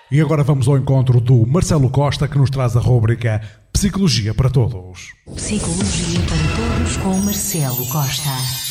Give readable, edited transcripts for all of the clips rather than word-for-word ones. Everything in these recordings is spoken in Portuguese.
E agora vamos ao encontro do Marcelo Costa, que nos traz a rúbrica Psicologia para Todos. Psicologia para Todos com Marcelo Costa.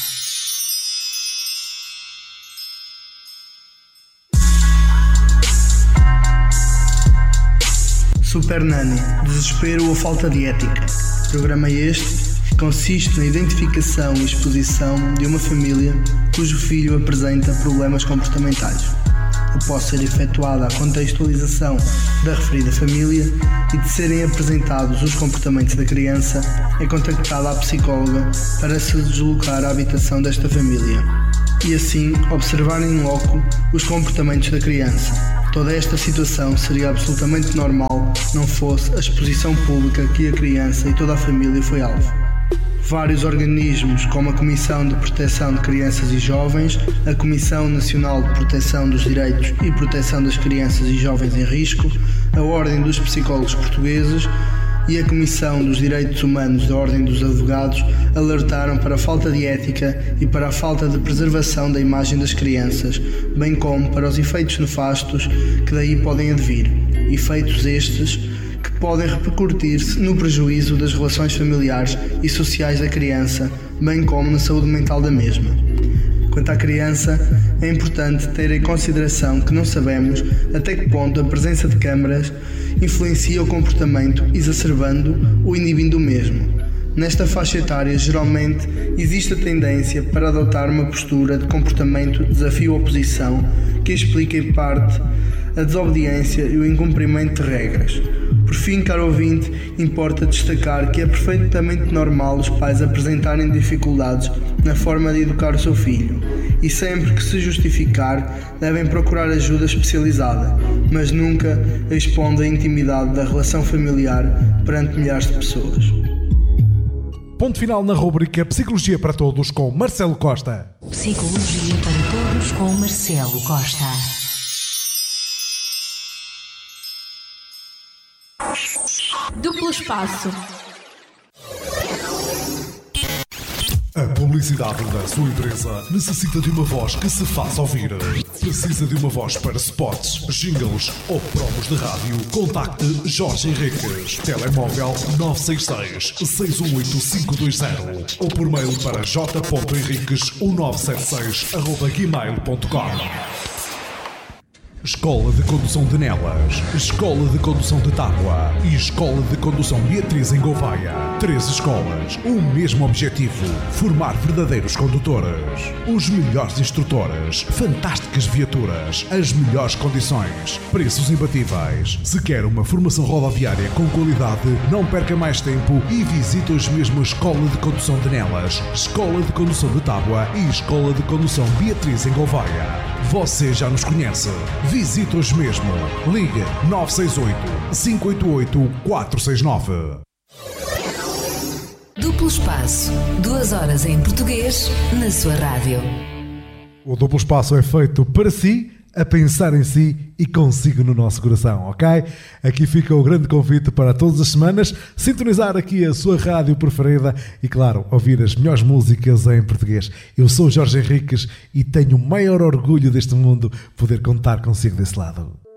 Super Nanny, desespero ou falta de ética. Programa este que consiste na identificação e exposição de uma família cujo filho apresenta problemas comportamentais. Após ser efetuada a contextualização da referida família e de serem apresentados os comportamentos da criança, é contactada a psicóloga para se deslocar à habitação desta família e assim observar em loco os comportamentos da criança. Toda esta situação seria absolutamente normal não fosse a exposição pública que a criança e toda a família foi alvo. Vários organismos, como a Comissão de Proteção de Crianças e Jovens, a Comissão Nacional de Proteção dos Direitos e Proteção das Crianças e Jovens em Risco, a Ordem dos Psicólogos Portugueses e a Comissão dos Direitos Humanos da Ordem dos Advogados alertaram para a falta de ética e para a falta de preservação da imagem das crianças, bem como para os efeitos nefastos que daí podem advir. Efeitos estes que podem repercutir-se no prejuízo das relações familiares e sociais da criança, bem como na saúde mental da mesma. Quanto à criança, é importante ter em consideração que não sabemos até que ponto a presença de câmaras influencia o comportamento, exacerbando ou inibindo o mesmo. Nesta faixa etária, geralmente, existe a tendência para adotar uma postura de comportamento desafio-oposição que explica em parte a desobediência e o incumprimento de regras. Por fim, caro ouvinte, importa destacar que é perfeitamente normal os pais apresentarem dificuldades na forma de educar o seu filho e sempre que se justificar devem procurar ajuda especializada, mas nunca expondo a intimidade da relação familiar perante milhares de pessoas. Ponto final na rúbrica Psicologia para Todos com Marcelo Costa. Psicologia para Todos com Marcelo Costa. Duplo espaço. A publicidade da sua empresa necessita de uma voz que se faça ouvir. Precisa de uma voz para spots, jingles ou promos de rádio? Contacte Jorge Henriques. Telemóvel 966-618-520 ou por mail para j.henriques1976@gmail.com. Escola de Condução de Nelas, Escola de Condução de Tábua e Escola de Condução Beatriz em Gouveia. 3 escolas, o mesmo objetivo: formar verdadeiros condutores. Os melhores instrutores, fantásticas viaturas, as melhores condições, preços imbatíveis. Se quer uma formação rodoviária com qualidade, não perca mais tempo e visite hoje mesmo a Escola de Condução de Nelas, Escola de Condução de Tábua e Escola de Condução Beatriz em Gouveia. Você já nos conhece. Visite hoje mesmo. Ligue 968-588-469. Duplo espaço. 2 horas em português na sua rádio. O duplo espaço é feito para si, a pensar em si e consigo no nosso coração, ok? Aqui fica o grande convite para todas as semanas sintonizar aqui a sua rádio preferida e, claro, ouvir as melhores músicas em português. Eu sou Jorge Henriques e tenho o maior orgulho deste mundo poder contar consigo desse lado.